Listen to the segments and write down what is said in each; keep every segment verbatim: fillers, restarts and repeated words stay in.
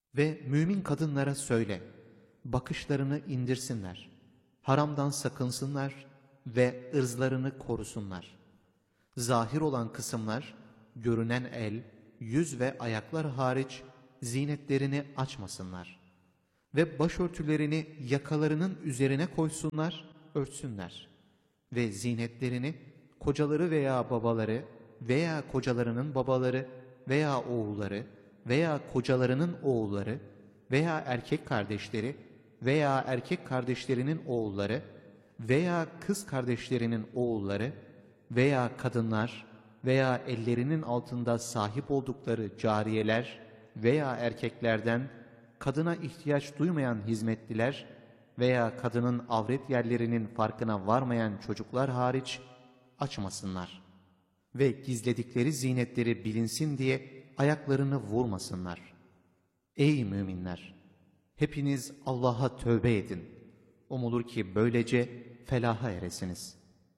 Ve mümin kadınlara söyle, bakışlarını indirsinler, haramdan sakınsınlar ve ırzlarını korusunlar. Zahir olan kısımlar, görünen el, yüz ve ayaklar hariç zinetlerini açmasınlar. Ve başörtülerini yakalarının üzerine koysunlar, örtsünler. Ve zinetlerini kocaları veya babaları veya kocalarının babaları veya oğulları veya kocalarının oğulları veya erkek kardeşleri veya erkek kardeşlerinin oğulları veya kız kardeşlerinin oğulları veya kadınlar veya ellerinin altında sahip oldukları cariyeler veya erkeklerden kadına ihtiyaç duymayan hizmetliler veya kadının avret yerlerinin farkına varmayan çocuklar hariç açmasınlar. Ve gizledikleri zinetleri bilinsin diye ayaklarını vurmasınlar. Ey müminler! Hepiniz Allah'a tövbe edin. Umulur ki böylece felaha eresiniz.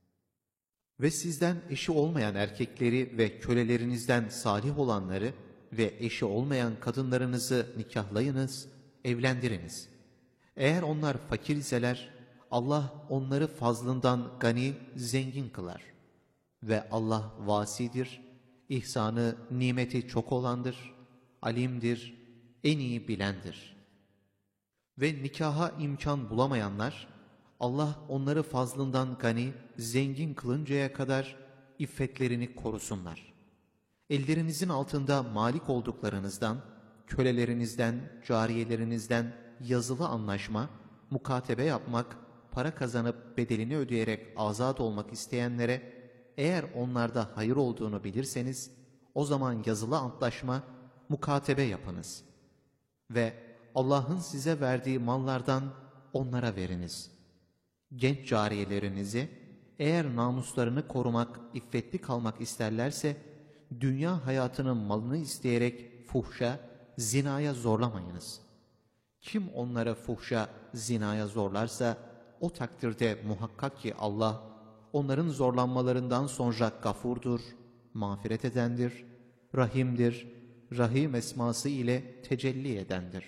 Ve sizden eşi olmayan erkekleri ve kölelerinizden salih olanları ve eşi olmayan kadınlarınızı nikahlayınız, evlendiriniz. Eğer onlar fakir iseler, Allah onları fazlından gani, zengin kılar. Ve Allah vasidir, ihsanı, nimeti çok olandır, alimdir, en iyi bilendir. Ve nikaha imkan bulamayanlar, Allah onları fazlından gani, zengin kılıncaya kadar iffetlerini korusunlar. Ellerinizin altında malik olduklarınızdan, kölelerinizden, cariyelerinizden yazılı anlaşma, mukatebe yapmak, para kazanıp bedelini ödeyerek azat olmak isteyenlere, eğer onlarda hayır olduğunu bilirseniz, o zaman yazılı antlaşma, mukatebe yapınız. Ve Allah'ın size verdiği mallardan onlara veriniz. Genç cariyelerinizi, eğer namuslarını korumak, iffetli kalmak isterlerse, dünya hayatının malını isteyerek fuhşa, zinaya zorlamayınız. Kim onlara fuhşa, zinaya zorlarsa, o takdirde muhakkak ki Allah, onların zorlanmalarından sonra gafurdur, mağfiret edendir, rahimdir, rahim esması ile tecelli edendir.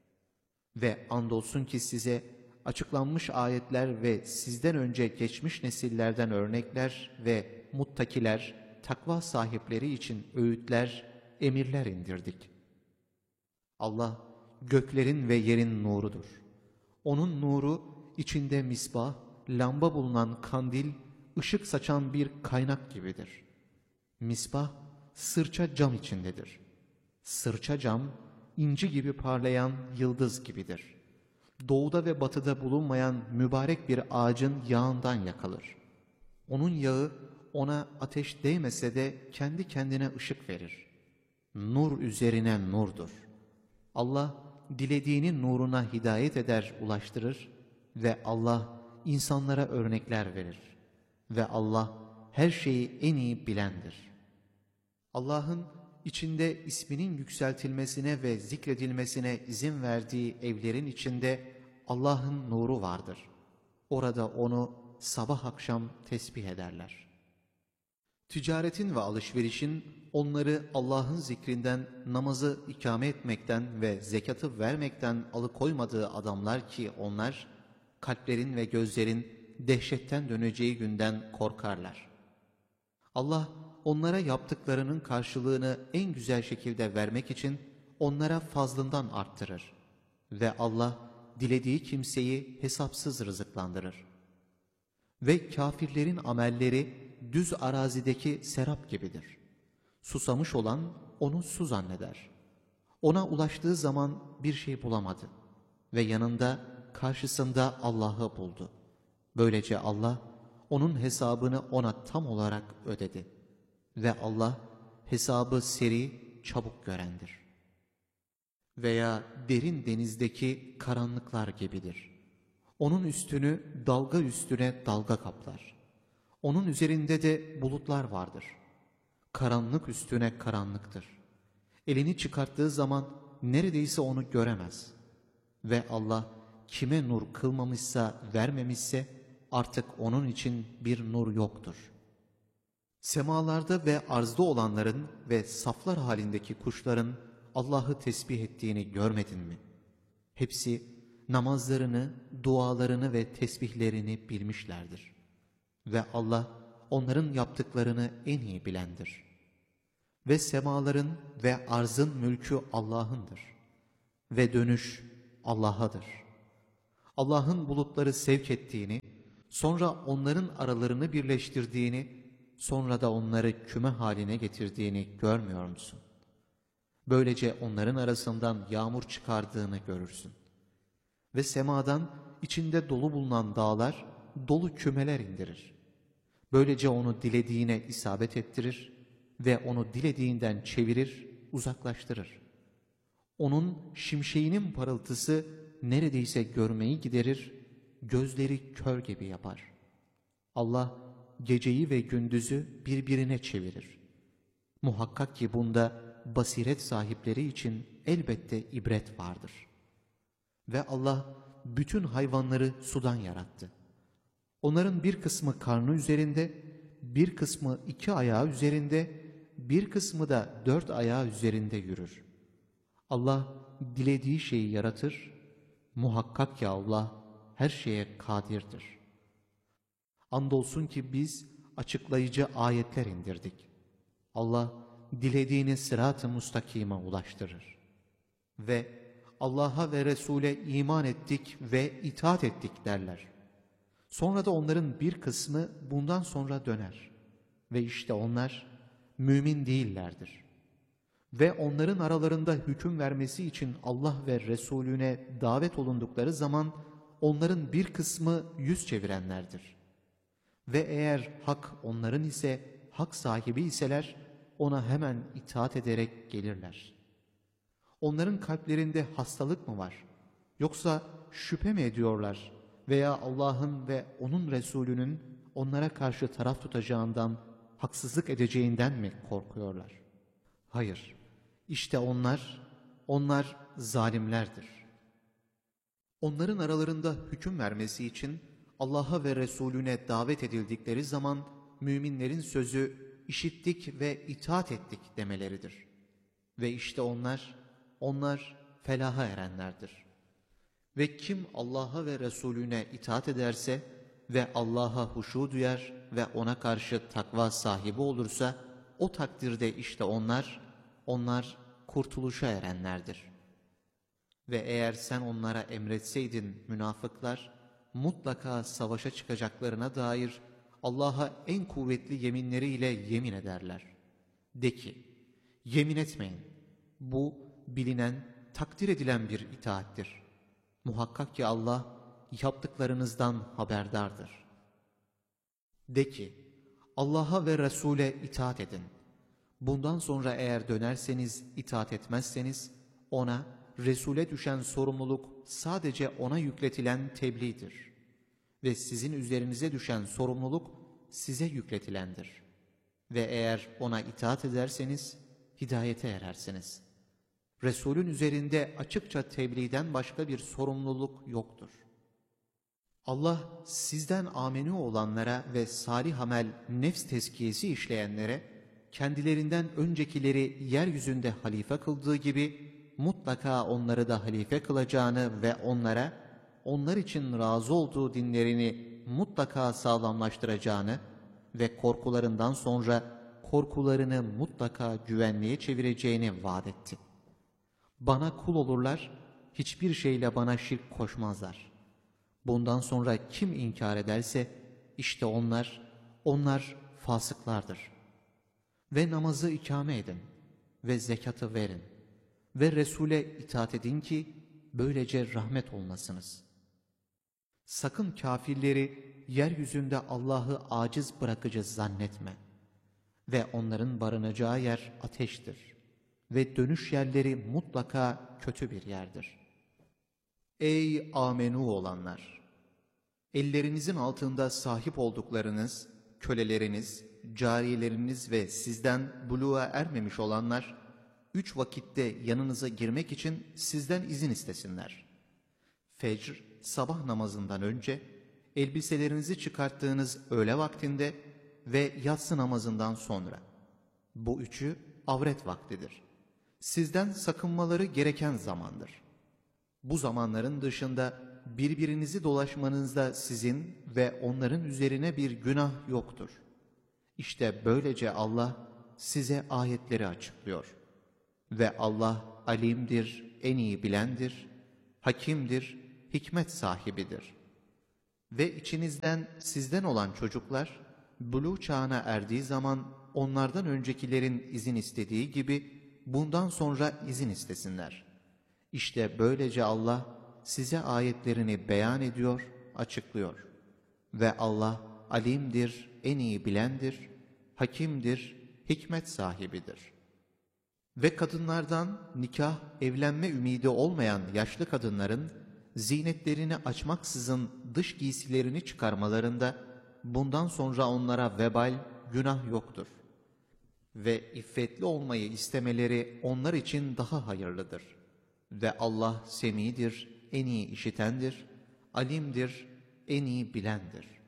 Ve andolsun ki size açıklanmış ayetler ve sizden önce geçmiş nesillerden örnekler ve muttakiler, takva sahipleri için öğütler, emirler indirdik. Allah göklerin ve yerin nurudur. Onun nuru içinde misbah, lamba bulunan kandil, ışık saçan bir kaynak gibidir. Misbah sırça cam içindedir. Sırça cam inci gibi parlayan yıldız gibidir. Doğuda ve batıda bulunmayan mübarek bir ağacın yağından yakılır. Onun yağı ona ateş değmese de kendi kendine ışık verir. Nur üzerine nurdur. Allah dilediğinin nuruna hidayet eder, ulaştırır ve Allah insanlara örnekler verir. Ve Allah her şeyi en iyi bilendir. Allah'ın içinde isminin yükseltilmesine ve zikredilmesine izin verdiği evlerin içinde Allah'ın nuru vardır. Orada onu sabah akşam tesbih ederler. Ticaretin ve alışverişin onları Allah'ın zikrinden, namazı ikame etmekten ve zekatı vermekten alıkoymadığı adamlar ki onlar, kalplerin ve gözlerin dehşetten döneceği günden korkarlar. Allah onlara yaptıklarının karşılığını en güzel şekilde vermek için onlara fazlından arttırır. Ve Allah dilediği kimseyi hesapsız rızıklandırır. Ve kafirlerin amelleri düz arazideki serap gibidir. Susamış olan onu su zanneder. Ona ulaştığı zaman bir şey bulamadı. Ve yanında, karşısında Allah'ı buldu. Böylece Allah onun hesabını ona tam olarak ödedi. Ve Allah hesabı seri, çabuk görendir. Veya derin denizdeki karanlıklar gibidir. Onun üstünü dalga üstüne dalga kaplar. Onun üzerinde de bulutlar vardır. Karanlık üstüne karanlıktır. Elini çıkarttığı zaman neredeyse onu göremez. Ve Allah kime nur kılmamışsa, vermemişse artık onun için bir nur yoktur. Semalarda ve arzda olanların ve saflar halindeki kuşların Allah'ı tesbih ettiğini görmedin mi? Hepsi namazlarını, dualarını ve tesbihlerini bilmişlerdir. Ve Allah onların yaptıklarını en iyi bilendir. Ve semaların ve arzın mülkü Allah'ındır. Ve dönüş Allah'adır. Allah'ın bulutları sevk ettiğini, sonra onların aralarını birleştirdiğini, sonra da onları küme haline getirdiğini görmüyor musun? Böylece onların arasından yağmur çıkardığını görürsün. Ve semadan içinde dolu bulunan dağlar dolu kümeler indirir. Böylece onu dilediğine isabet ettirir ve onu dilediğinden çevirir, uzaklaştırır. Onun şimşeğinin parıltısı neredeyse görmeyi giderir, gözleri kör gibi yapar. Allah geceyi ve gündüzü birbirine çevirir. Muhakkak ki bunda basiret sahipleri için elbette ibret vardır. Ve Allah bütün hayvanları sudan yarattı. Onların bir kısmı karnı üzerinde, bir kısmı iki ayağı üzerinde, bir kısmı da dört ayağı üzerinde yürür. Allah dilediği şeyi yaratır. Muhakkak ki Allah her şeye kadirdir. Andolsun ki biz açıklayıcı ayetler indirdik. Allah dilediğini sırat-ı mustakime ulaştırır. Ve Allah'a ve Resul'e iman ettik ve itaat ettik derler. Sonra da onların bir kısmı bundan sonra döner. Ve işte onlar mümin değillerdir. Ve onların aralarında hüküm vermesi için Allah ve Resulüne davet olundukları zaman onların bir kısmı yüz çevirenlerdir. Ve eğer hak onların ise, hak sahibi iseler ona hemen itaat ederek gelirler. Onların kalplerinde hastalık mı var? Yoksa şüphe mi ediyorlar? Veya Allah'ın ve onun Resulünün onlara karşı taraf tutacağından, haksızlık edeceğinden mi korkuyorlar? Hayır, işte onlar, onlar zalimlerdir. Onların aralarında hüküm vermesi için Allah'a ve Resulüne davet edildikleri zaman müminlerin sözü işittik ve itaat ettik demeleridir. Ve işte onlar, onlar felaha erenlerdir. Ve kim Allah'a ve Resulüne itaat ederse ve Allah'a huşu duyar ve ona karşı takva sahibi olursa, o takdirde işte onlar, onlar kurtuluşa erenlerdir. Ve eğer sen onlara emretseydin münafıklar, mutlaka savaşa çıkacaklarına dair Allah'a en kuvvetli yeminleriyle yemin ederler. De ki, yemin etmeyin. Bu bilinen, takdir edilen bir itaattir. Muhakkak ki Allah yaptıklarınızdan haberdardır. De ki, Allah'a ve Resul'e itaat edin. Bundan sonra eğer dönerseniz, itaat etmezseniz, ona, Resul'e düşen sorumluluk sadece ona yükletilen tebliğdir. Ve sizin üzerinize düşen sorumluluk size yükletilendir. Ve eğer ona itaat ederseniz, hidayete erersiniz. Resulün üzerinde açıkça tebliğden başka bir sorumluluk yoktur. Allah sizden amenü olanlara ve salih amel nefs tezkiyesi işleyenlere, kendilerinden öncekileri yeryüzünde halife kıldığı gibi, mutlaka onları da halife kılacağını ve onlara, onlar için razı olduğu dinlerini mutlaka sağlamlaştıracağını ve korkularından sonra korkularını mutlaka güvenliğe çevireceğini vaat etti. Bana kul olurlar, hiçbir şeyle bana şirk koşmazlar. Bundan sonra kim inkar ederse, işte onlar, onlar fasıklardır. Ve namazı ikame edin ve zekatı verin ve Resul'e itaat edin ki böylece rahmet olmasınız. Sakın kafirleri yeryüzünde Allah'ı aciz bırakıcı zannetme. Ve onların barınacağı yer ateştir. Ve dönüş yerleri mutlaka kötü bir yerdir. Ey amenu olanlar! Ellerinizin altında sahip olduklarınız, köleleriniz, cariyeleriniz ve sizden buluğa ermemiş olanlar, üç vakitte yanınıza girmek için sizden izin istesinler. Fecr, sabah namazından önce, elbiselerinizi çıkarttığınız öğle vaktinde ve yatsı namazından sonra. Bu üçü avret vaktidir. sizden sakınmaları gereken zamandır. Bu zamanların dışında birbirinizi dolaşmanızda sizin ve onların üzerine bir günah yoktur. İşte böylece Allah size ayetleri açıklıyor. Ve Allah alimdir, en iyi bilendir, hakimdir, hikmet sahibidir. Ve içinizden sizden olan çocuklar, buluğ çağına erdiği zaman onlardan öncekilerin izin istediği gibi bundan sonra izin istesinler. İşte böylece Allah size ayetlerini beyan ediyor, açıklıyor. Ve Allah alimdir, en iyi bilendir, hakimdir, hikmet sahibidir. Ve kadınlardan nikah, evlenme ümidi olmayan yaşlı kadınların zinetlerini açmaksızın dış giysilerini çıkarmalarında bundan sonra onlara vebal, günah yoktur. Ve iffetli olmayı istemeleri onlar için daha hayırlıdır. Ve Allah semidir, en iyi işitendir, alimdir, en iyi bilendir.